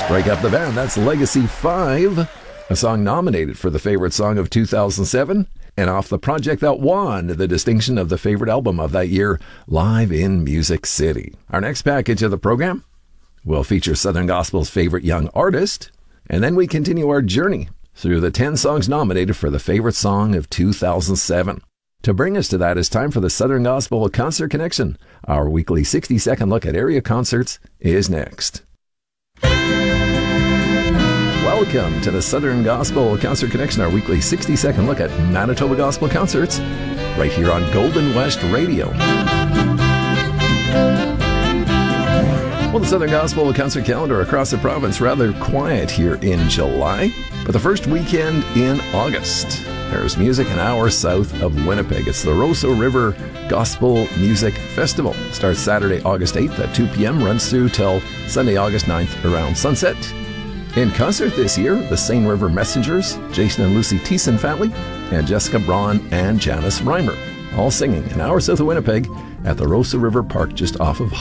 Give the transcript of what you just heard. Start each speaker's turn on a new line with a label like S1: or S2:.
S1: Break Up the Band, that's Legacy 5, a song nominated for the Favorite Song of 2007, and off the project that won the distinction of the favorite album of that year, Live in Music City. Our next package of the program will feature Southern Gospel's favorite young artist, and then we continue our journey through the 10 songs nominated for the Favorite Song of 2007. To bring us to that, it's time for the Southern Gospel Concert Connection. Our weekly 60-second look at area concerts is next. Welcome to the Southern Gospel Concert Connection, our weekly 60-second look at Manitoba Gospel concerts, right here on Golden West Radio. Well, the Southern Gospel concert calendar across the province rather quiet here in July, but the first weekend in August, there's music an hour south of Winnipeg. It's the Roseau River Gospel Music Festival. Starts Saturday, August 8th at 2 p.m., runs through till Sunday, August 9th around sunset. In concert this year, the Seine River Messengers, Jason and Lucy Thiessen family, and Jessica Braun and Janice Reimer, all singing an hour south of Winnipeg at the Roseau River Park just off of